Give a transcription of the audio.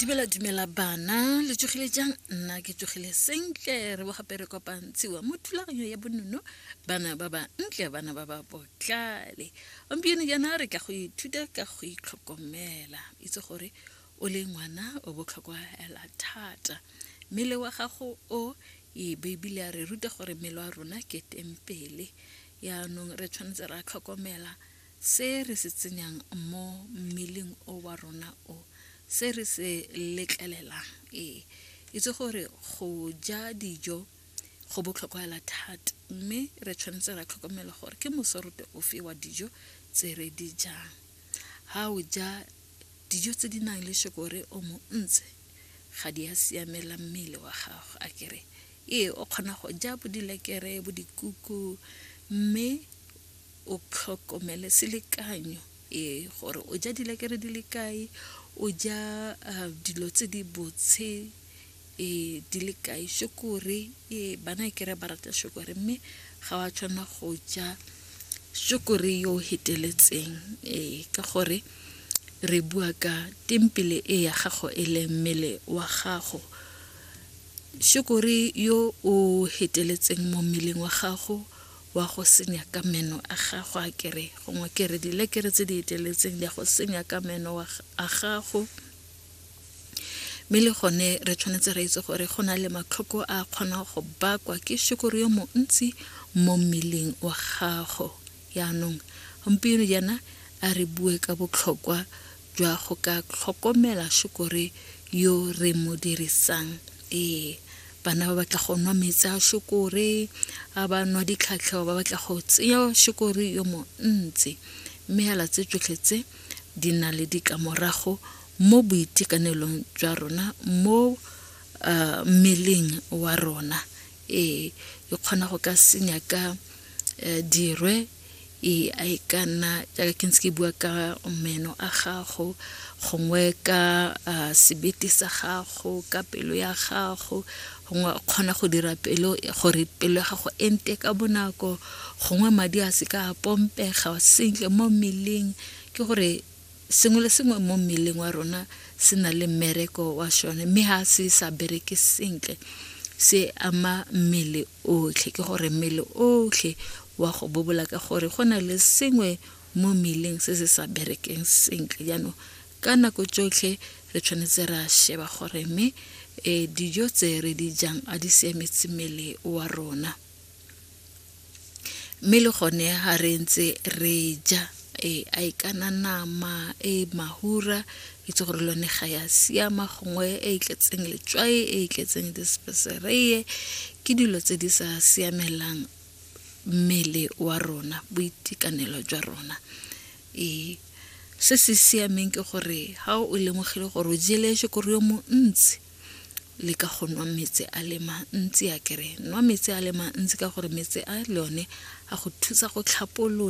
Dumela bana le tsogile jang nna ke tsogile sentle re bo gape re kopantshiwa mo thulaganyo ya bonno bana ba ba ntle bana ba ba botlale ompieno jana re ka go ithuta ka go itlhokomela itse gore o le ngwana o botlhokwaela thata mmele wa gago o e baebile re ruta gore mmele wa rona ke tempele ya nong re tshwanetse ra tlhokomela se re se tsenyang mo mmeleng o wa rona o se re se letlelelang itse gore go ja dijo go botlhokwaela thata mme re tshwanetse ra tlhokomela gore ke mosorete o fe wa dijo tse re di jang ha o ja dijo tse di nang le sukiri o mo ntse ga di a siamela mmele wa gago a kere o kgona go ja bo dilekere bo dikuku mme o tlhokomele selekanyo gore o ja dilekere di le kae o ja dilo tse di botse di le kae sukiri bana kere ba rata sukiri mme ga wa tshwana go ja sukiri yo heteletseng ka gore re bua ka tempele ya gago le mmele wa gago sukiri yo o heteletseng mo mmeleng wa gago wa go senya ka meno a gago a kere gongwe kere dilekere tse di heteletseng di go senya ka meno a gago mme le gone re tshwanetse re itse gore go na le matlhoko a kgona go bakwa ke sukiri yo mo ntsi mo mmeleng wa gago yaanong gompieno jana a re bue ka botlhokwa jwa go ka tlhokomela sukiri yo re mo dirisang bana ba batla go nwa metsi a sukiri a ba nwa ditlhatlhao ba batla go tsenya sukiri yo mo ntsi mme hala tse tsotletse di na le dikamorago mo boitekanelong jwa rona mo mmeleng wa rona e kgona go ka senya ka dirwe a ikana jaaka ke ntse ke bua ka meno a gago gongwe ka sebete sa gago ka pelo ya gago gongwe kgona go dira pelo gore pelo ya gago ente ka bonako gongwe madi a se ka pompega sentle mo mmeleng ke gore sengwe le sengwe mo mmeleng wa rona se na le mmereko wa sone mme ha se sa bereke sentle se ama mmele otlhe ke gore mmele otlhe wa go bobola ka gore go na le sengwe mo mmeleng se se sa berekeng sentle jaanong ka nako tsotlhe re tshwanetse ra sheba gore mme dijo tse re di jang a di siametse mmele wa rona mme le gone ha re ntse re ja a ikana nama mahura itse gore lone ga ya siama gongwe tletseng letswai tletseng dispecereye ke dilo tse di sa siamelang mmele wa rona boitekanelo jwa rona se se siameng ke gore ha o lemogile gore o jele sukiri yo mo ntsi le ka go nwa metsi a le mantsi a kere nwa metsi a le mantsi ka gore metsi a le one a go thusa go tlhapolola